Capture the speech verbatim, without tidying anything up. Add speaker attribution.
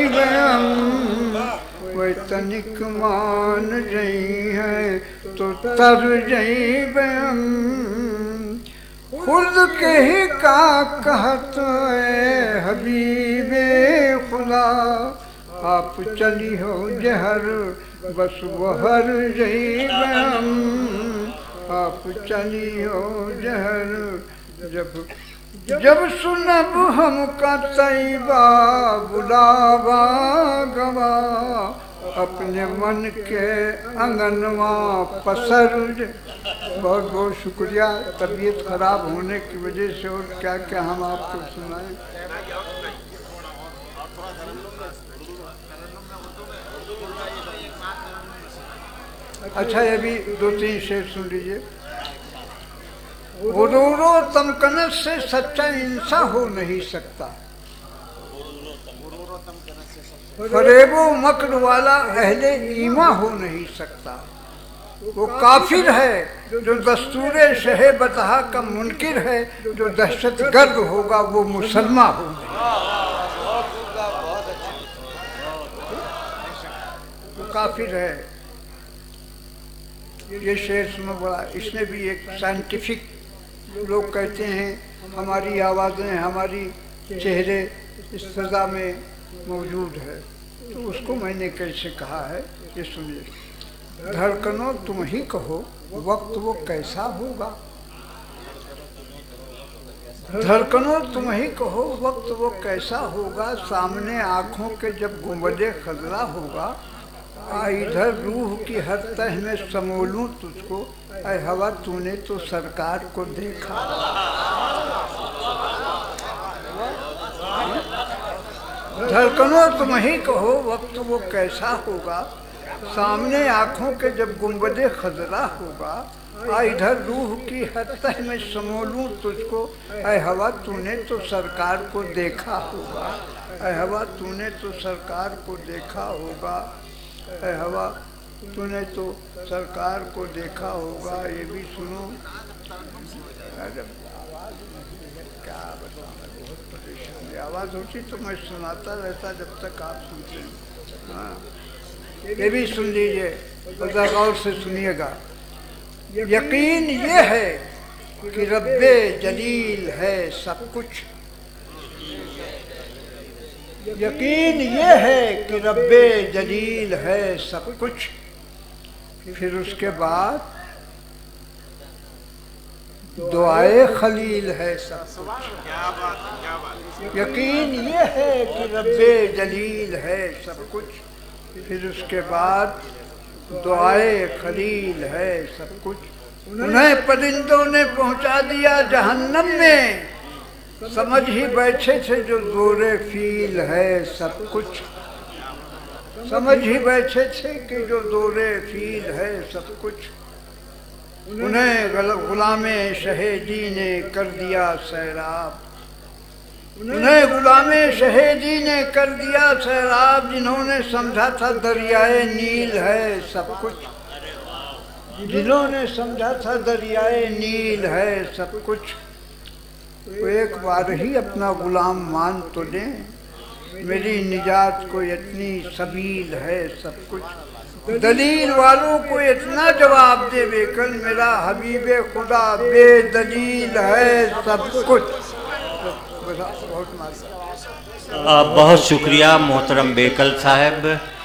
Speaker 1: वही तनिक मान रही है तो तर जई बम खुद के ही का कहत है हबीबे खुदा आप चली हो जहर बस वहर जई बम आप चली हो जहर जब जब सुनब हमका तैबा बुलावा गवा अपने मन के अंगनवा पसर। बहुत बहुत शुक्रिया। तबीयत खराब होने की वजह से और क्या क्या हम आपको सुनाएं। अच्छा, ये भी दो तीन शेर सुन लीजिए। गुरूरो तमकनत से सच्चा इंसान हो नहीं सकता, फरेबो मक्र वाला अहले ईमा हो नहीं सकता। वो काफिर है जो दस्तूरे शहे बतहा का मुनकिर है, जो दहशत गर्द होगा वो मुसलमान हो। वो काफिर है। ये शेर सुनो बड़ा, इसमें भी एक साइंटिफिक लोग कहते हैं हमारी आवाज़ें हमारी चेहरे इस सज़ा में मौजूद है, तो उसको मैंने कैसे कहा है ये सुनिए। धड़कनों तुम ही कहो वक्त वो कैसा होगा, धड़कनों तुम ही कहो वक्त वो कैसा होगा, सामने आँखों के जब गुंबदे खजरा होगा। आ इधर रूह की हर तह में समोलूं तुझको, ऐ हवा तूने तो सरकार को देखा। धड़कनों तुम ही कहो वक्त वो कैसा होगा, सामने आँखों के जब गुंबदे खजरा होगा। आ इधर रूह की हर तह में समोलूं तुझको, ऐ हवा तूने तो सरकार को देखा होगा। ऐ हवा तूने तो सरकार को देखा होगा। ऐ हवा तूने तो सरकार को देखा होगा। ये भी सुनो। अरे आवाज़ क्या बताऊँ, बहुत परेशानी। आवाज़ होती तो मैं सुनाता रहता जब तक आप सुनते हैं। हाँ, ये भी सुन लीजिए, बड़ा गौर से सुनिएगा। यकीन ये है कि रब्बे जलील है सब कुछ, यकीन ये है कि रब्बे जलील है सब कुछ। फिर उसके बाद दुआए खलील है सब कुछ। यकीन ये है कि रब्बे जलील है सब कुछ। फिर उसके बाद दुआए खलील है सब कुछ। उन्हें परिंदों ने पहुंचा दिया जहन्नम में, समझ ही बैठे थे जो जोरे फील है सब कुछ। समझ ही बैठे थे कि जो जोरे फील है सब कुछ। उन्हें गुलामे शहेदी ने कर दिया सैराब, उन्हें गुलामे शहेदी ने कर दिया सैराब। जिन्होंने समझा था दरियाए नील है सब कुछ, जिन्होंने समझा था दरियाए नील है सब कुछ। तो एक बार ही अपना गुलाम मान तो लें, मेरी निजात को इतनी सबील है सब कुछ। दलील वालों को इतना जवाब दे बेकल, मेरा हबीबे खुदा बेदलील है सब कुछ। बहुत
Speaker 2: बहुत शुक्रिया मोहतरम बेकल साहब।